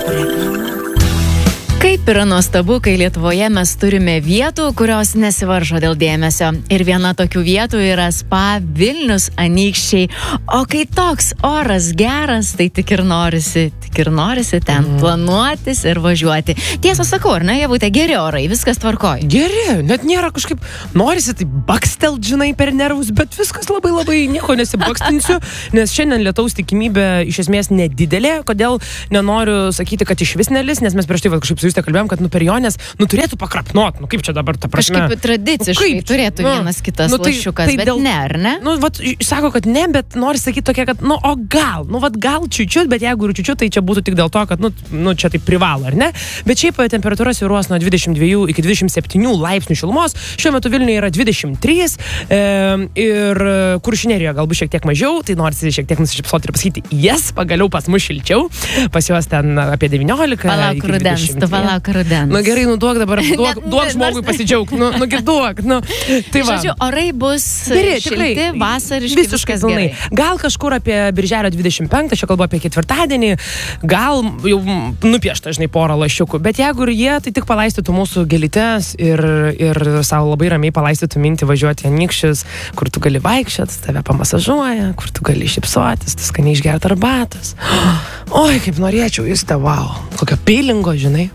Kaip yra nuostabu, kai Lietuvoje mes turime vietų, kurios nesivaržo dėl dėmesio. Ir viena tokių vietų yra Spa Vilnius Anykščiai. O kai toks oras geras, tai tik ir norisi ten planuotis ir važiuoti. Tiesą sakau, ar ne, Ievute, geri orai, viskas tvarkoj. Geri, net nėra kažkaip, norisi tai bakstelt, žinai, per nervus, bet viskas labai nieko nesibakstinsiu, nes šiandien lietaus tikimybė iš esmės nedidelė. Kodėl nenoriu sakyti, kad iš vis nelis, nes mes prieš tai kažkaip su jūs kalbėjom, kad per jonės, turėtų pakrapnuot, kaip čia dabar ta prasme. Kažkaip tradiciškai turėtų vienas kitas lašiukas, bet ne, ar ne? Sako, kad ne, bet nori sakyti tokia, kad, o gal, gal čiučiut, bet jeigu ir čiučiut, tai čia būtų tik dėl to, kad, čia tai privalo, ar ne? Bet šiaip temperatūra svyruos nuo 22 iki 27 laipsnių šilumos, šiuo metu Vilniuje yra 23 ir Kuršių Nerijoje galbūt šiek tiek mažiau, tai norisi šiek tiek nusišypsoti ir pasakyti, pagaliau pas mus šilčiau, pas juos ten apie 19. Palauk rudens. Gerai, duok dabar, duok žmogui pasidžiaug, duok. Tai va. Žodžiu, orai bus šilti, vasariški, viskas gerai. Gal kažkur apie birželio 25, čia kalbu apie ketvirtadienį, gal jau nupiešta, žinai, porą lašiukų, bet jeigu ir jie, tai tik palaistytų mūsų gėlytes ir savo labai ramiai palaistytų mintį važiuoti į Anykščius, kur tu gali vaikščiot, tave pamasažuoja, kur tu gali šypsotis, tu skaniai išgerti arbatos. Oi, kaip norėčiau, jūs wow, kokio pilingo, žinai.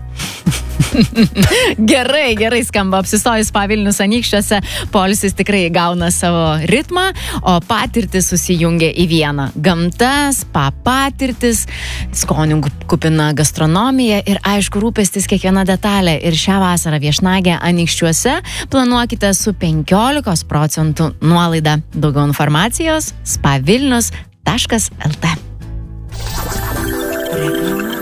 Gerai skamba, apsistojus Spa Vilnius Anykščiuose, poilsis tikrai gauna savo ritmą, o patirtis susijungia į vieną. Gamta, spa patirtis, skonių kupina gastronomija ir aišku rūpestis kiekviena detalė. Ir šią vasarą viešnagę Anykščiuose planuokite su 15% nuolaida. Daugiau informacijos spavilnius.lt.